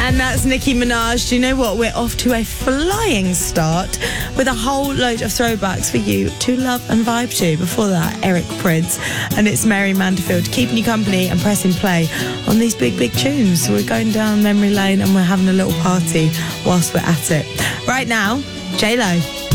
And that's Nicki Minaj. Do you know what? We're off to a flying start with a whole load of throwbacks for you to love and vibe to. Before that, Eric Prydz, and it's Mary Manderfield keeping you company and pressing play on these big, big tunes. So we're going down memory lane and we're having a little party whilst we're at it. Right now, J-Lo.